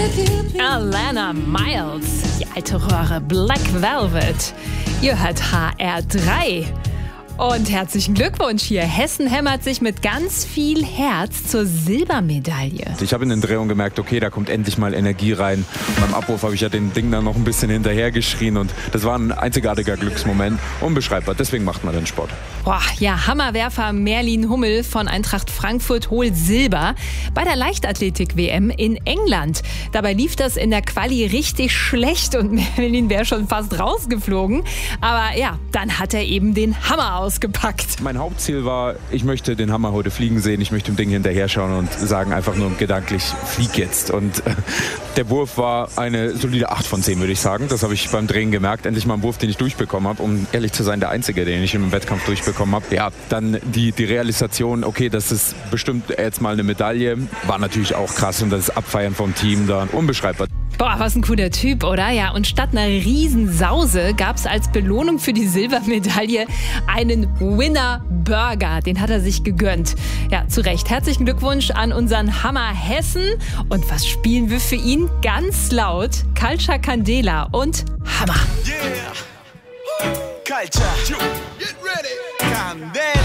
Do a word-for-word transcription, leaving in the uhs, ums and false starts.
Alana Miles, die alte Röhre Black Velvet. Ihr hört H R drei. Und herzlichen Glückwunsch hier. Hessen hämmert sich mit ganz viel Herz zur Silbermedaille. Ich habe in den Drehungen gemerkt, okay, da kommt endlich mal Energie rein. Beim Abruf habe ich ja den Ding dann noch ein bisschen hinterher geschrien und das war ein einzigartiger Glücksmoment. Unbeschreibbar, deswegen macht man den Sport. Boah, ja, Hammerwerfer Merlin Hummel von Eintracht Frankfurt holt Silber bei der Leichtathletik-W M in England. Dabei lief das in der Quali richtig schlecht und Merlin wäre schon fast rausgeflogen. Aber ja, dann hat er eben den Hammer ausgepackt. Mein Hauptziel war, ich möchte den Hammer heute fliegen sehen, ich möchte dem Ding hinterher schauen und sagen einfach nur gedanklich, flieg jetzt. Und äh, der Wurf war eine solide acht von zehn, würde ich sagen. Das habe ich beim Drehen gemerkt. Endlich mal einen Wurf, den ich durchbekommen habe. Um ehrlich zu sein, der einzige, den ich im Wettkampf durchbekommen habe. Ja, dann die, die Realisation, okay, das ist bestimmt jetzt mal eine Medaille, war natürlich auch krass und das Abfeiern vom Team da unbeschreibbar. Boah, was ein cooler Typ, oder? Ja, und statt einer Riesensause gab es als Belohnung für die Silbermedaille einen Winner Burger. Den hat er sich gegönnt. Ja, zu Recht. Herzlichen Glückwunsch an unseren Hammer Hessen. Und was spielen wir für ihn? Ganz laut Culture Candela und Hammer. Yeah. Culture. Get ready. Candela.